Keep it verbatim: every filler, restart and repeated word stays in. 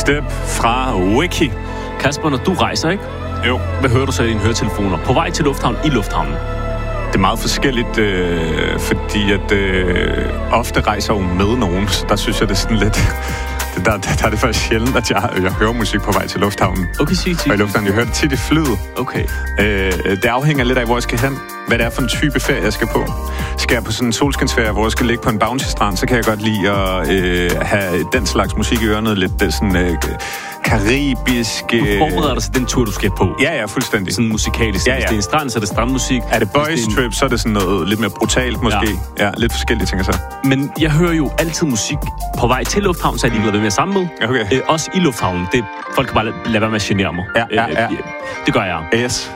Step fra Wiki. Kasper, når du rejser, ikke? Jo. Hvad hører du så i dine høretelefoner? På vej til lufthavnen, i lufthavnen? Det er meget forskelligt, øh, fordi at øh, ofte rejser jo med nogen, så der synes jeg, det er sådan lidt... Der, der, der er det faktisk sjældent, at jeg, jeg hører musik på vej til lufthavnen. Okay, sig, sig. Og i lufthavnen, jeg hører det tit i flyet. Okay. Øh, det afhænger lidt af, hvor jeg skal hen. Hvad det er for en type ferie, jeg skal på. Skal jeg på sådan en solskinsferie, hvor jeg skal ligge på en bounty-strand, så kan jeg godt lide at øh, have den slags musik i ørerne. Lidt det sådan øh, karibisk... Øh... Du forbereder dig til den tur, du skal på. Ja, ja, fuldstændig. Sådan musikalisk. Ja, ja. Hvis det er en strand, så er det strandmusik. Er det boys en... trip, så er det sådan noget lidt mere brutalt måske. Ja, ja lidt forskellige ting så. Men jeg hører jo altid musik på vej til lufthavnen, så er de glade med sammen med. Okay. Øh, også i lufthavnen. Det, folk kan bare lade, lade være med at genere mig. Ja, ja, ja. Øh, det gør jeg. Yes.